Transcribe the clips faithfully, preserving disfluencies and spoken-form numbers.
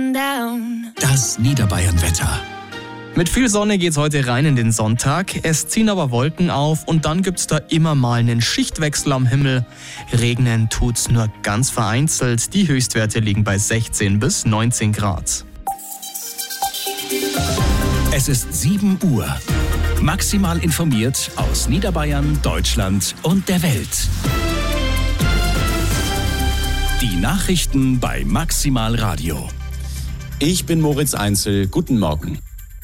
Das Niederbayern-Wetter. Mit viel Sonne geht's heute rein in den Sonntag. Es ziehen aber Wolken auf und dann gibt's da immer mal einen Schichtwechsel am Himmel. Regnen tut's nur ganz vereinzelt. Die Höchstwerte liegen bei sechzehn bis neunzehn Grad. Es ist sieben Uhr. Maximal informiert aus Niederbayern, Deutschland und der Welt. Die Nachrichten bei Maximal Radio. Ich bin Moritz Einzel. Guten Morgen.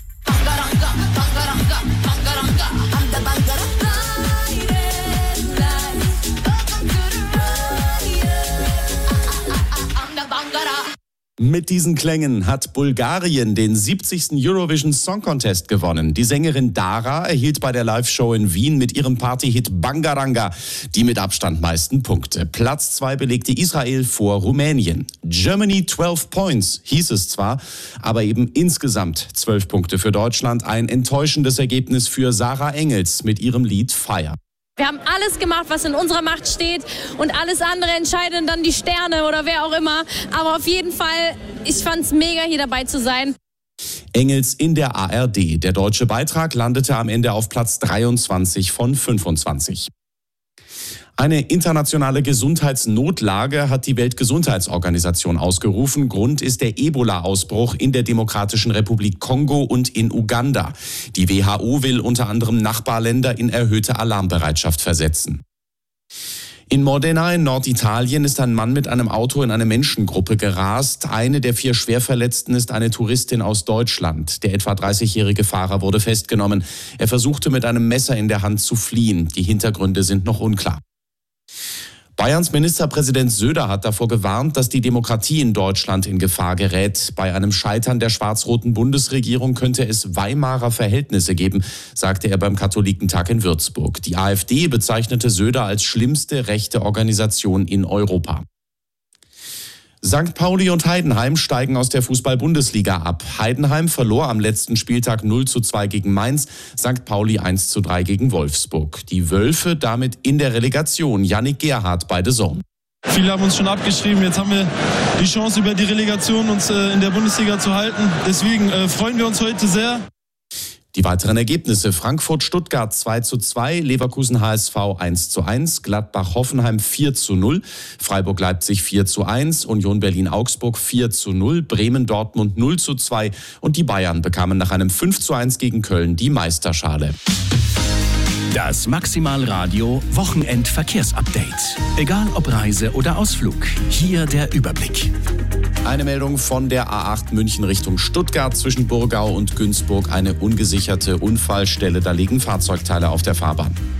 Mit diesen Klängen hat Bulgarien den siebzigsten Eurovision Song Contest gewonnen. Die Sängerin Dara erhielt bei der Live-Show in Wien mit ihrem Partyhit Bangaranga die mit Abstand meisten Punkte. Platz zwei belegte Israel vor Rumänien. Germany zwölf Points hieß es zwar, aber eben insgesamt zwölf Punkte für Deutschland. Ein enttäuschendes Ergebnis für Sarah Engels mit ihrem Lied Fire. Wir haben alles gemacht, was in unserer Macht steht und alles andere entscheiden dann die Sterne oder wer auch immer. Aber auf jeden Fall, ich fand's mega, hier dabei zu sein. Engels in der A R D. Der deutsche Beitrag landete am Ende auf Platz dreiundzwanzig von fünfundzwanzig. Eine internationale Gesundheitsnotlage hat die Weltgesundheitsorganisation ausgerufen. Grund ist der Ebola-Ausbruch in der Demokratischen Republik Kongo und in Uganda. Die W H O will unter anderem Nachbarländer in erhöhte Alarmbereitschaft versetzen. In Modena in Norditalien ist ein Mann mit einem Auto in eine Menschengruppe gerast. Eine der vier Schwerverletzten ist eine Touristin aus Deutschland. Der etwa dreißigjährige Fahrer wurde festgenommen. Er versuchte mit einem Messer in der Hand zu fliehen. Die Hintergründe sind noch unklar. Bayerns Ministerpräsident Söder hat davor gewarnt, dass die Demokratie in Deutschland in Gefahr gerät. Bei einem Scheitern der schwarz-roten Bundesregierung könnte es Weimarer Verhältnisse geben, sagte er beim Katholikentag in Würzburg. Die AfD bezeichnete Söder als schlimmste rechte Organisation in Europa. Sankt Pauli und Heidenheim steigen aus der Fußball-Bundesliga ab. Heidenheim verlor am letzten Spieltag null zu zwei gegen Mainz, Sankt Pauli eins zu drei gegen Wolfsburg. Die Wölfe damit in der Relegation. Yannick Gerhardt bei The Zone. Viele haben uns schon abgeschrieben. Jetzt haben wir die Chance, über die Relegation uns äh, in der Bundesliga zu halten. Deswegen äh, freuen wir uns heute sehr. Die weiteren Ergebnisse: Frankfurt-Stuttgart zwei zu zwei, Leverkusen-H S V eins zu eins, Gladbach-Hoffenheim vier zu null, Freiburg-Leipzig vier zu eins, Union Berlin-Augsburg vier zu null, Bremen-Dortmund null zu zwei und die Bayern bekamen nach einem fünf zu eins gegen Köln die Meisterschale. Das Maximal Radio Wochenend-Verkehrsupdate. Egal ob Reise oder Ausflug, hier der Überblick. Eine Meldung von der A acht München Richtung Stuttgart zwischen Burgau und Günzburg. Eine ungesicherte Unfallstelle, da liegen Fahrzeugteile auf der Fahrbahn.